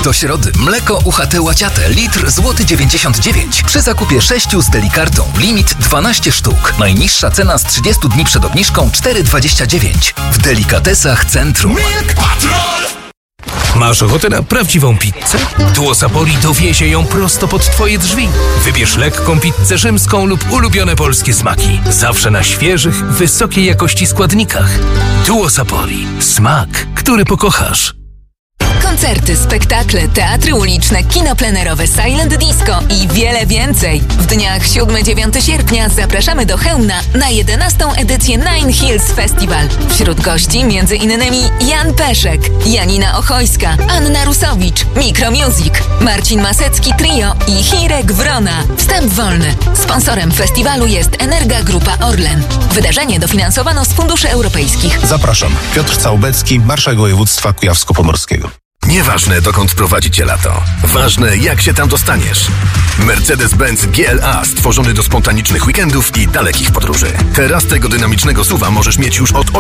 Do środy mleko UHT Łaciate litr złoty 99 przy zakupie 6 z Delikartą. Limit 12 sztuk. Najniższa cena z 30 dni przed obniżką 4,29. W Delikatesach Centrum. Milk Patrol! Masz ochotę na prawdziwą pizzę? Duo Sapori dowiezie ją prosto pod Twoje drzwi. Wybierz lekką pizzę rzymską lub ulubione polskie smaki. Zawsze na świeżych, wysokiej jakości składnikach. Duo Sapori. Smak, który pokochasz. Koncerty, spektakle, teatry uliczne, kino plenerowe, silent disco i wiele więcej. W dniach 7-9 sierpnia zapraszamy do Chełmna na 11. edycję Nine Hills Festival. Wśród gości m.in. Jan Peszek, Janina Ochojska, Anna Rusowicz, Micromusic, Marcin Masecki Trio i Hirek Wrona. Wstęp wolny. Sponsorem festiwalu jest Energa Grupa Orlen. Wydarzenie dofinansowano z funduszy europejskich. Zapraszam. Piotr Całbecki, marszałek województwa kujawsko-pomorskiego. Nieważne, dokąd prowadzi cię lato. Ważne, jak się tam dostaniesz. Mercedes-Benz GLA stworzony do spontanicznych weekendów i dalekich podróży. Teraz tego dynamicznego SUV-a możesz mieć już od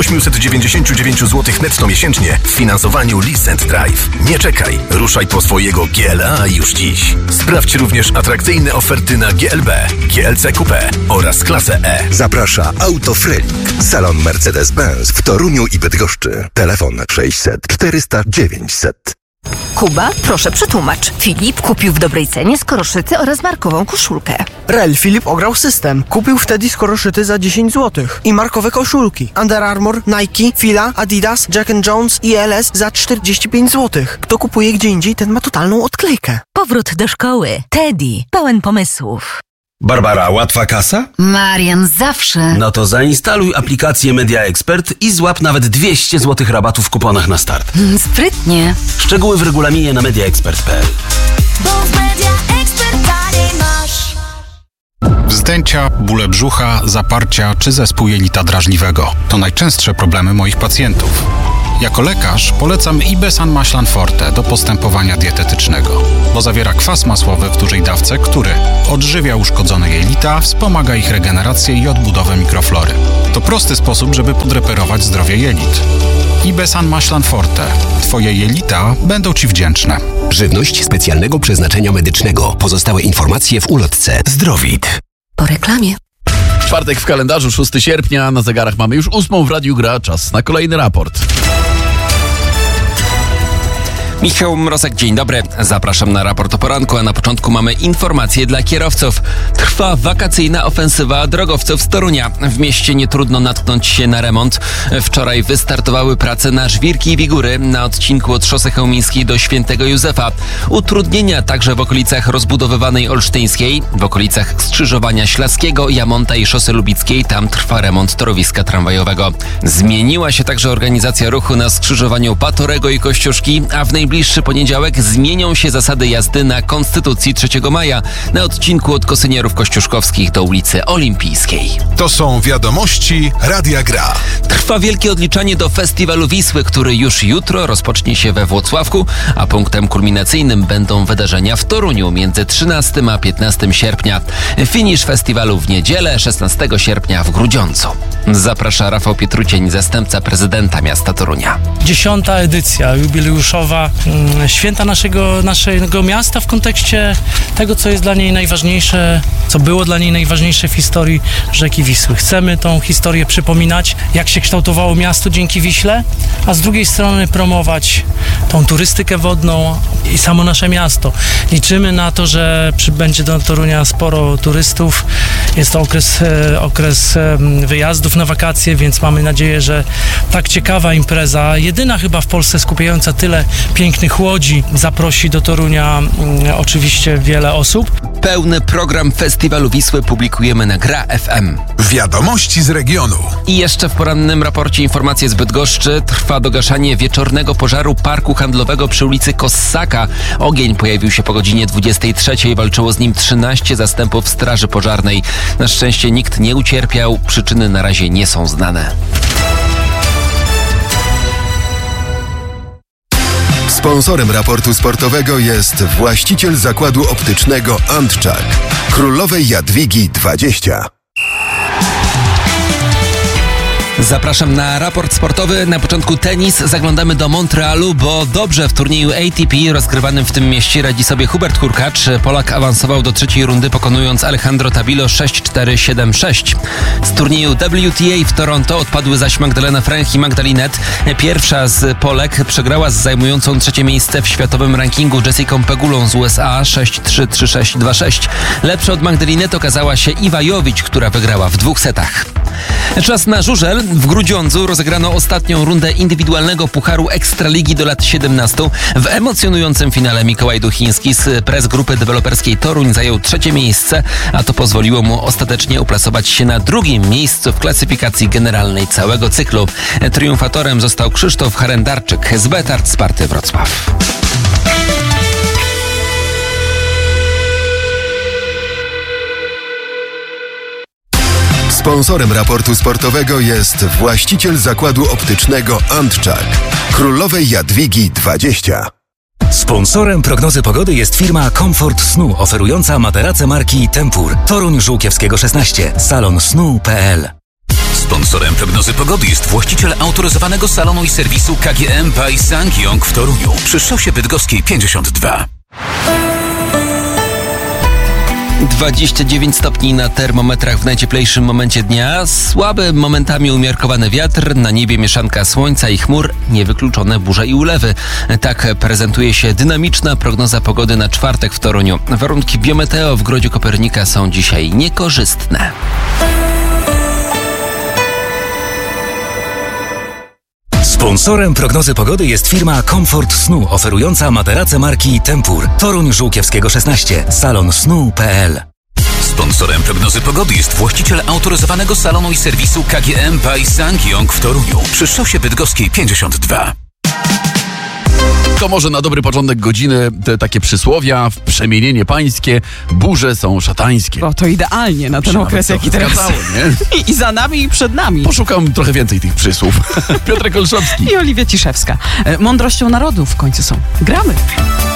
899 zł netto miesięcznie w finansowaniu Lease & Drive. Nie czekaj, ruszaj po swojego GLA już dziś. Sprawdź również atrakcyjne oferty na GLB, GLC Coupé oraz klasę E. Zaprasza Autofrelik. Salon Mercedes-Benz w Toruniu i Bydgoszczy. Telefon 600 400 900. Kuba, proszę przetłumacz. Filip kupił w dobrej cenie skoroszyty oraz markową koszulkę. Filip ograł system. Kupił wtedy skoroszyty za 10 zł. I markowe koszulki. Under Armour, Nike, Fila, Adidas, Jack & Jones i LS za 45 zł. Kto kupuje gdzie indziej, ten ma totalną odklejkę. Powrót do szkoły. Teddy. Pełen pomysłów. Barbara, łatwa kasa? Marian, zawsze. No to zainstaluj aplikację Media Expert i złap nawet 200 zł rabatu w kuponach na start. Sprytnie. Szczegóły w regulaminie na mediaexpert.pl. Bo w Media Expert taniej masz. Wzdęcia, bóle brzucha, zaparcia czy zespół jelita drażliwego to najczęstsze problemy moich pacjentów. Jako lekarz polecam Ibesan Maślan Forte do postępowania dietetycznego, bo zawiera kwas masłowy w dużej dawce, który odżywia uszkodzone jelita, wspomaga ich regenerację i odbudowę mikroflory. To prosty sposób, żeby podreperować zdrowie jelit. Ibesan Maślan Forte. Twoje jelita będą Ci wdzięczne. Żywność specjalnego przeznaczenia medycznego. Pozostałe informacje w ulotce. Zdrowit. Po reklamie. Czwartek w kalendarzu, 6 sierpnia, na zegarach mamy już 8 w Radiu Gra, czas na kolejny raport. Michał Mrozek, dzień dobry. Zapraszam na raport o poranku, a na początku mamy informacje dla kierowców. Trwa wakacyjna ofensywa drogowców z Torunia. W mieście nie trudno natknąć się na remont. Wczoraj wystartowały prace na Żwirki i Wigury na odcinku od Szosy Chełmińskiej do Świętego Józefa. Utrudnienia także w okolicach rozbudowywanej Olsztyńskiej, w okolicach skrzyżowania Ślaskiego, Jamonta i Szosy Lubickiej. Tam trwa remont torowiska tramwajowego. Zmieniła się także organizacja ruchu na skrzyżowaniu Batorego i Kościuszki, a w najbliższy poniedziałek zmienią się zasady jazdy na Konstytucji 3 maja na odcinku od Kosynierów Kościuszkowskich do ulicy Olimpijskiej. To są wiadomości Radia Gra. Trwa wielkie odliczanie do Festiwalu Wisły, który już jutro rozpocznie się we Włocławku, a punktem kulminacyjnym będą wydarzenia w Toruniu między 13 a 15 sierpnia. Finisz festiwalu w niedzielę, 16 sierpnia w Grudziądzu. Zaprasza Rafał Pietrucień, zastępca prezydenta miasta Torunia. 10. edycja jubileuszowa święta naszego miasta w kontekście tego, co jest dla niej najważniejsze, co było dla niej najważniejsze w historii rzeki Wisły. Chcemy tą historię przypominać, jak się kształtowało miasto dzięki Wiśle, a z drugiej strony promować tą turystykę wodną i samo nasze miasto. Liczymy na to, że przybędzie do Torunia sporo turystów. Jest to okres wyjazdów na wakacje, więc mamy nadzieję, że tak ciekawa impreza, jedyna chyba w Polsce skupiająca tyle pięknych łodzi, zaprosi do Torunia oczywiście wiele osób. Pełny program Festiwalu Wisły publikujemy na Gra FM. Wiadomości z regionu. I jeszcze w porannym raporcie informacje z Bydgoszczy. Trwa dogaszanie wieczornego pożaru parku handlowego przy ulicy Kossaka. Ogień pojawił się po godzinie 23. Walczyło z nim 13 zastępów straży pożarnej. Na szczęście nikt nie ucierpiał. Przyczyny na razie nie są znane. Sponsorem raportu sportowego jest właściciel zakładu optycznego Antczak. Królowej Jadwigi 20. Zapraszam na raport sportowy. Na początku tenis. Zaglądamy do Montrealu, bo dobrze w turnieju ATP rozgrywanym w tym mieście radzi sobie Hubert Hurkacz. Polak awansował do trzeciej rundy, pokonując Alejandro Tabilo 6-4, 7-6. Z turnieju WTA w Toronto odpadły zaś Magdalena Fręch i Magdalinet. Pierwsza z Polek przegrała z zajmującą trzecie miejsce w światowym rankingu Jessicą Pegulą z USA 6-3, 3-6, 2-6. Lepsza od Magdalinet okazała się Iwa Jowicz, która wygrała w 2 setach. Czas na żużel. W Grudziądzu rozegrano ostatnią rundę indywidualnego Pucharu Ekstraligi do lat 17. W emocjonującym finale Mikołaj Duchiński z Press Grupy Deweloperskiej Toruń zajął trzecie miejsce, a to pozwoliło mu ostatecznie uplasować się na drugim miejscu w klasyfikacji generalnej całego cyklu. Triumfatorem został Krzysztof Harendarczyk z Betard Sparty Wrocław. Sponsorem raportu sportowego jest właściciel zakładu optycznego Antczak, Królowej Jadwigi 20. Sponsorem prognozy pogody jest firma Comfort Snu, oferująca materace marki Tempur. Toruń Żółkiewskiego 16, salonsnu.pl. Sponsorem prognozy pogody jest właściciel autoryzowanego salonu i serwisu KGM by Sangyong w Toruniu przy szosie Bydgoskiej 52. 29 stopni na termometrach w najcieplejszym momencie dnia. Słaby, momentami umiarkowany wiatr, na niebie mieszanka słońca i chmur, niewykluczone burze i ulewy. Tak prezentuje się dynamiczna prognoza pogody na czwartek w Toruniu. Warunki biometeo w Grodziu Kopernika są dzisiaj niekorzystne. Sponsorem prognozy pogody jest firma Comfort Snu, oferująca materace marki Tempur. Toruń Żółkiewskiego 16, salonsnu.pl. Sponsorem prognozy pogody jest właściciel autoryzowanego salonu i serwisu KGM by Sangyong w Toruniu przy szosie Bydgoskiej 52. To może na dobry początek godziny te takie przysłowia, przemienienie pańskie, burze są szatańskie. O, to idealnie na ten okres, jaki teraz nie? I za nami, i przed nami. Poszukam trochę więcej tych przysłów. Piotrek Olszowski I Oliwia Ciszewska. Mądrością narodu w końcu są. Gramy.